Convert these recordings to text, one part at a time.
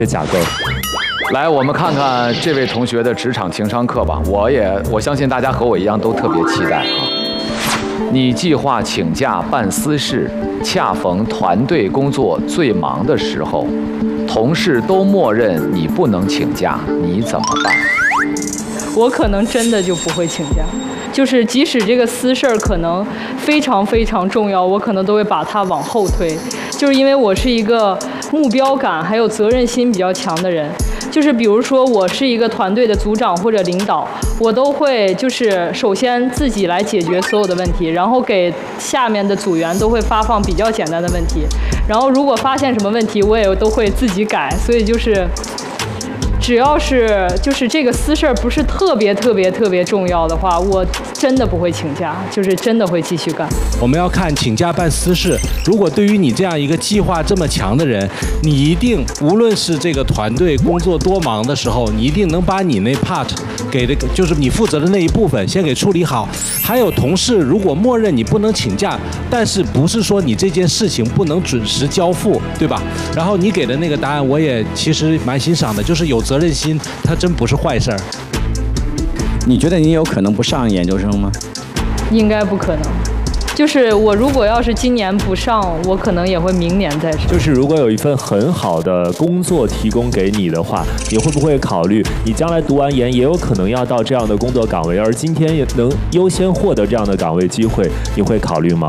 假构。 来，我们看看这位同学的职场情商课吧。我相信大家和我一样都特别期待啊。你计划请假办私事，恰逢团队工作最忙的时候，同事都默认你不能请假，你怎么办？ 我可能真的就不会请假，就是即使这个私事儿可能非常非常重要，我可能都会把它往后推，就是因为我是一个目标感还有责任心比较强的人。就是比如说我是一个团队的组长或者领导，我都会就是首先自己来解决所有的问题，然后给下面的组员都会发放比较简单的问题，然后如果发现什么问题我也都会自己改，所以就是只要是就是这个私事儿不是特别重要的话，我真的不会请假，就是真的会继续干。 我们要看请假办私事，如果对于你这样一个计划这么强的人，你一定无论是这个团队工作多忙的时候，你一定能把你那 part 给这个就是你负责的那一部分先给处理好。还有同事如果默认你不能请假，但是不是说你这件事情不能准时交付，对吧？然后你给的那个答案我也其实蛮欣赏的，就是有责任心，它真不是坏事儿。 你觉得你有可能不上研究生吗？ 应该不可能。就是我如果要是今年不上，我可能也会明年再上。 就是如果有一份很好的工作提供给你的话，你会不会考虑你将来读完研也有可能要到这样的工作岗位，而今天也能优先获得这样的岗位机会，你会考虑吗？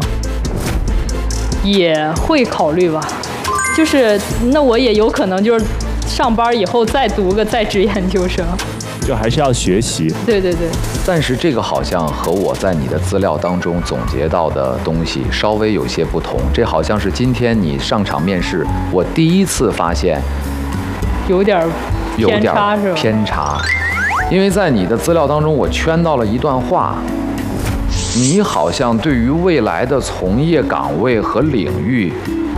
也会考虑吧，就是那我也有可能就是上班以后再读个在职研究生。 就还是要学习。 对。 但是这个好像和我在你的资料当中总结到的东西稍微有些不同。这好像是今天你上场面试，我第一次发现有点偏差是吧？ 偏差，因为在你的资料当中，我圈到了一段话，你好像对于未来的从业岗位和领域，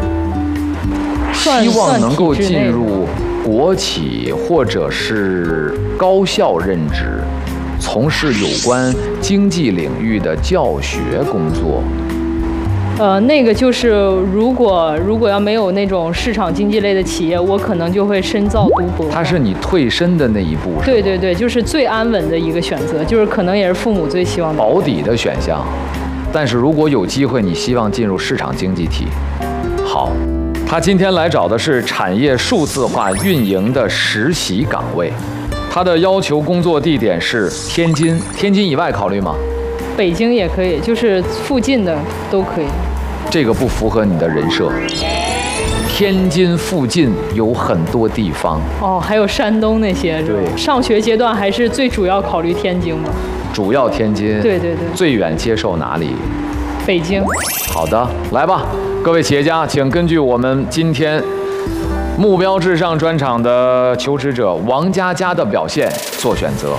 希望能够进入国企或者是高校任职，从事有关经济领域的教学工作。 那个就是如果要没有那种市场经济类的企业，我可能就会深造读博。 它是你退身的那一步，是吧？ 对，就是最安稳的一个选择，就是可能也是父母最希望的保底的选项。但是如果有机会，你希望进入市场经济体。好，他今天来找的是产业数字化运营的实习岗位，他的要求工作地点是天津，天津以外考虑吗？ 北京也可以，就是附近的都可以。 这个不符合你的人设。天津附近有很多地方哦，还有山东那些。对，上学阶段还是最主要考虑天津吧。 主要天津。对。最远接受哪里？ 北京。 好的，来吧，各位企业家，请根据我们今天目标至上专场的求职者王佳佳的表现做选择。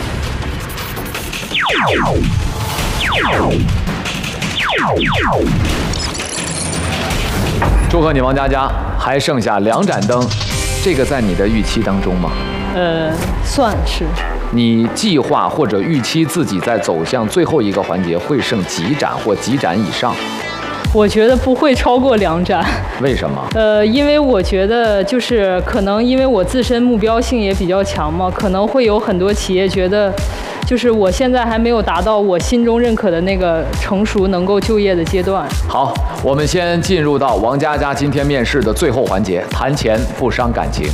祝贺你，王佳佳，还剩下2盏灯，这个在你的预期当中吗？ 算是。 你计划或者预期自己在走向最后一个环节会剩几盏或几盏以上？ 我觉得不会超过2盏。 为什么？ 因为我觉得就是可能因为我自身目标性也比较强嘛，可能会有很多企业觉得，就是我现在还没有达到我心中认可的那个成熟能够就业的阶段。 好，我们先进入到王佳佳今天面试的最后环节，谈钱不伤感情。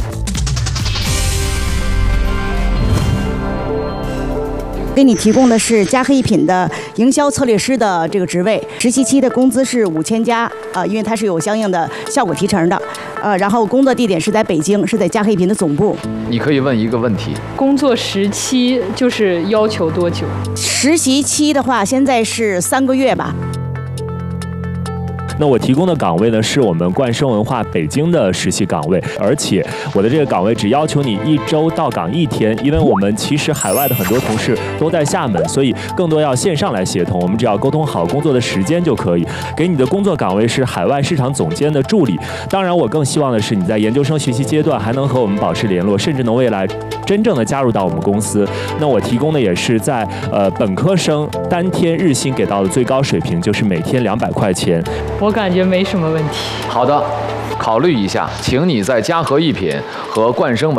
给你提供的是嘉禾一品的营销策略师的这个职位，实习期的工资是5000加，因为它是有相应的效果提成的，然后工作地点是在北京，是在嘉禾一品的总部。 你可以问一个问题： 工作时期就是要求多久？ 实习期的话，现在是3个月吧。 那我提供的岗位呢，是我们冠生文化北京的实习岗位，而且我的这个岗位只要求你1周到岗1天，因为我们其实海外的很多同事都在厦门，所以更多要线上来协同，我们只要沟通好工作的时间就可以。给你的工作岗位是海外市场总监的助理，当然我更希望的是你在研究生学习阶段还能和我们保持联络，甚至能未来真正的加入到我们公司。那我提供的也是在本科生单天日薪给到的最高水平，就是每天200块钱。 我感觉没什么问题。 好的，考虑一下，请你在嘉禾一品和冠生文